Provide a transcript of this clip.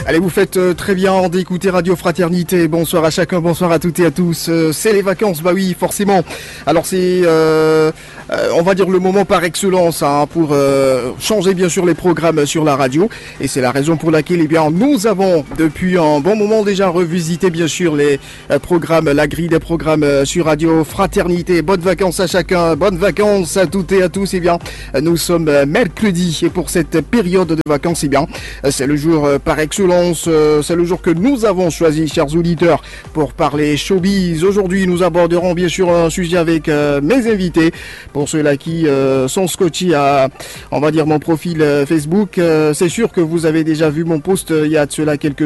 Allez, vous faites très bien d'écouter Radio Fraternité. Bonsoir à chacun, bonsoir à toutes et à tous. C'est les vacances, bah oui, forcément. Alors c'est, on va dire le moment par excellence pour changer bien sûr les programmes sur la radio. Et c'est la raison pour laquelle, eh bien, nous avons depuis un bon moment déjà revisité bien sûr les programmes, la grille des programmes sur Radio Fraternité. Bonnes vacances à chacun, bonnes vacances à toutes et à tous. Eh bien, nous sommes mercredi et pour cette période de vacances, eh bien, c'est le jour par excellence. C'est le jour que nous avons choisi, chers auditeurs, pour parler showbiz. Aujourd'hui, nous aborderons bien sûr un sujet avec mes invités. Pour ceux-là qui sont scotchés à, on va dire, mon profil Facebook, c'est sûr que vous avez déjà vu mon post il y a de cela quelques